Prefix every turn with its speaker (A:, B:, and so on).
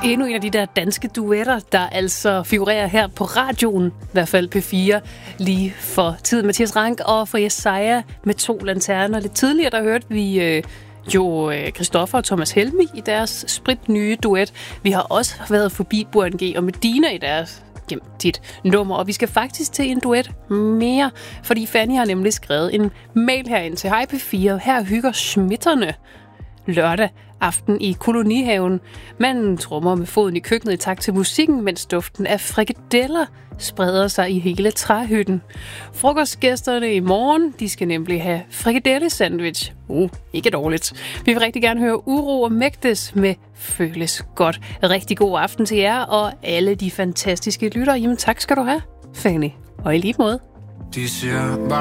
A: Endnu en af de der danske duetter, der altså figurerer her på radioen, i hvert fald P4, lige for tid. Mathias Rank og for Jesaja med 2 lanterner. Lidt tidligere, der hørte vi Christoffer og Thomas Helmig i deres spritnye duet. Vi har også været forbi Burhan G og Medina i deres dit nummer, og vi skal faktisk til en duet mere, fordi Fanny har nemlig skrevet en mail herind til Hej P4. Her hygger smitterne lørdag aften i kolonihaven. Manden trommer med foden i køkkenet i takt til musikken, mens duften af frikadeller spreder sig i hele træhytten. Frokostgæsterne i morgen, de skal nemlig have frikadelle-sandwich. Ikke dårligt. Vi vil rigtig gerne høre Uro og Mægtes med Føles godt. Rigtig god aften til jer og alle de fantastiske lyttere. Jamen tak skal du have, Fanny. Og i lige måde.
B: De siger bare